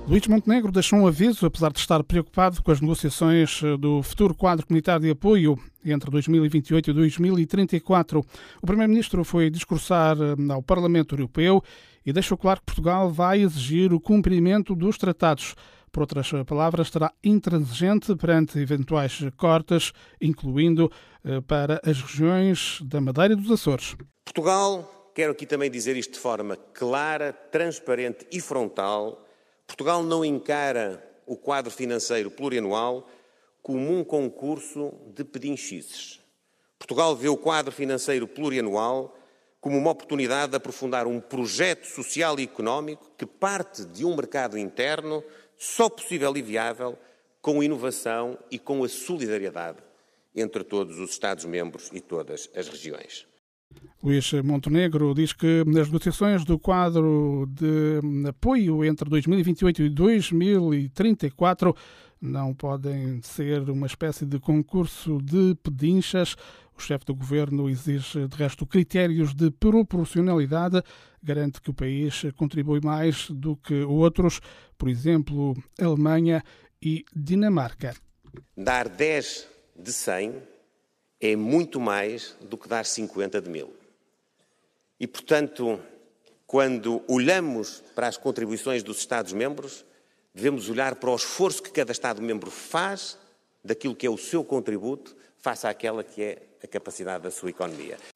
Luís Montenegro deixou um aviso, apesar de estar preocupado com as negociações do futuro quadro comunitário de apoio entre 2028 e 2034. O Primeiro-Ministro foi discursar ao Parlamento Europeu e deixou claro que Portugal vai exigir o cumprimento dos tratados. Por outras palavras, estará intransigente perante eventuais cortes, incluindo para as regiões da Madeira e dos Açores. Portugal, quero aqui também dizer isto de forma clara, transparente e frontal, Portugal não encara o quadro financeiro plurianual como um concurso de pedinchices. Portugal vê o quadro financeiro plurianual como uma oportunidade de aprofundar um projeto social e económico que parte de um mercado interno só possível e viável com inovação e com a solidariedade entre todos os Estados-membros e todas as regiões. Luís Montenegro diz que nas negociações do quadro de apoio entre 2028 e 2034 não podem ser uma espécie de concurso de pedinchas. O chefe do governo exige, de resto, critérios de proporcionalidade, garante que o país contribui mais do que outros, por exemplo, Alemanha e Dinamarca. Dar 10 de 100 é muito mais do que dar 50 de 1000. E, portanto, quando olhamos para as contribuições dos Estados-membros, devemos olhar para o esforço que cada Estado-membro faz daquilo que é o seu contributo face àquela que é a capacidade da sua economia.